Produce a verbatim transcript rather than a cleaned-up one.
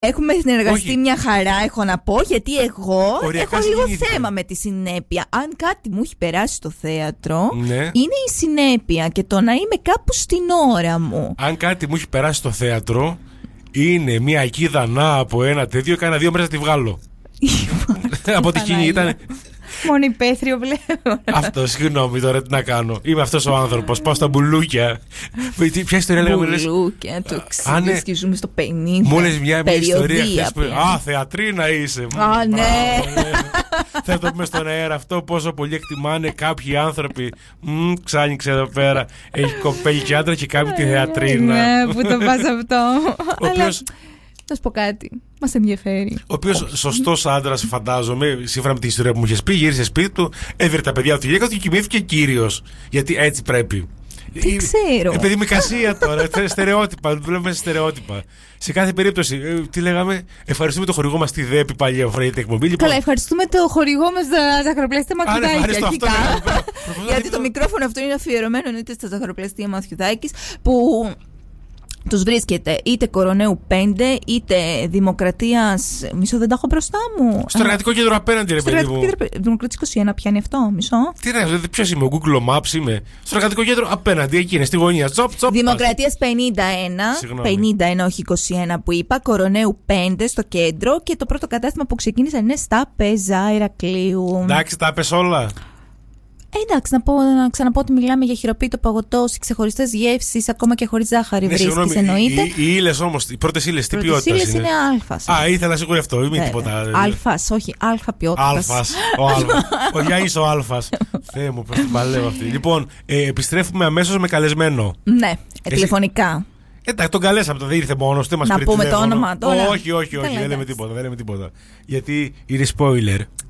Έχουμε συνεργαστεί Όχι. μια χαρά, έχω να πω, γιατί εγώ Οριακά έχω λίγο συγκινήθηκα. θέμα με τη συνέπεια. Αν κάτι μου έχει περάσει στο θέατρο, Ναι. είναι η συνέπεια και το να είμαι κάπου στην ώρα μου. Αν κάτι μου έχει περάσει στο θέατρο, είναι μια ακίδα να από ένα τέτοιο, κάνα δύο μέρες να τη βγάλω. Από τη σκηνή ήταν. Μόνο υπαίθριο βλέπω. Αυτό, συγγνώμη τώρα, τι να κάνω. Είμαι αυτός ο άνθρωπος. Πάω στα μπουλούκια. Ποια ιστορία λέγαμε, λες? Μπουλούκια, το Α, ναι. εξήγησε και ζούμε στο πενήντα. Μου λες μια, μια ιστορία χθες που- πλέον. Α, θεατρίνα είσαι. Α, ναι. Θα το πούμε στον αέρα αυτό, πόσο πολύ εκτιμάνε κάποιοι άνθρωποι. Μμ, ξάνοιξε εδώ πέρα. Έχει κοπέλι και άντρα και κάνει τη θεατρίνα. Ναι, που το πας αυτό. Ο Αλλά οποίος- θα σου πω κάτι. Μας ενδιαφέρει. Ο οποίος σωστός άντρας, φαντάζομαι, σύμφωνα με την ιστορία που μου είχε πει, γύρισε σπίτι του, έβγαλε τα παιδιά του, τη γυναίκα του και κοιμήθηκε κύριος. Γιατί έτσι πρέπει. Δεν ξέρω. Επειδή με κασία τώρα, στερεότυπα, δουλεύουμε σε στερεότυπα. Σε κάθε περίπτωση, ε, τι λέγαμε, ευχαριστούμε το χορηγό μας τη ΔΕΠΗ παλιά φορά για την εκπομπή. Λοιπόν, Καλά, ευχαριστούμε το χορηγό μας τα ζαχαροπλαστεία Άρα, Μαθιουδάκη ευχαριστώ, αυτό αρχικά. λέγαμε. Γιατί το μικρόφωνο αυτό είναι αφιερωμένο είτε στα ζαχαροπλαστεία Μαθιουδάκης, που τους βρίσκεται είτε Κοροναίου πέντε είτε Δημοκρατίας. Μισό, δεν τα έχω μπροστά μου. Στο εργατικό κέντρο απέναντι, ρε Στο παιδί εργατικό μου. κέντρο Δημοκρατίας είκοσι ένα πιάνει αυτό, μισό. Τι είναι, ποιος είμαι, ο Google Maps είμαι. Στο εργατικό κέντρο απέναντι, εκεί είναι, στη γωνία. Τσοπ, τσοπ. Δημοκρατίας πενήντα ένα, Συγγνώμη. πενήντα ένα όχι είκοσι ένα που είπα, Κοροναίου πέντε στο κέντρο και το πρώτο κατάστημα που ξεκίνησε είναι στα Πεζά Ηρακλείου. Εντάξει, τα πες όλα. Ε, εντάξει, να, πω, να ξαναπώ ότι μιλάμε για χειροποίητο παγωτό σε ξεχωριστές γεύσεις, ακόμα και χωρίς ζάχαρη Ναι, βρίσκεις, συγγνώμη, εννοείται. οι, οι ύλες όμως, οι πρώτες ύλες, τι Πρώτες ποιότητας ύλες είναι. είναι αλφας. Α, ήθελα σίγουρα αυτό, ή μη Βέβαια. τίποτα. Αλφας, όχι, αλφα ποιότητας. Αλφας. Ο Αλφας. Ο Γιάννης ο Αλφας. Θεέ μου, πώς την παλεύω αυτή. Λοιπόν, ε, επιστρέφουμε αμέσως με καλεσμένο. Ναι, τηλεφωνικά. Εντάξει, τον καλέσαμε, δεν ήρθε μόνος του. Να πούμε το όνομα τώρα. Όχι, όχι, όχι, Καλά, δεν λέμε εντάξει. τίποτα, δεν λέμε τίποτα. Γιατί είναι spoiler.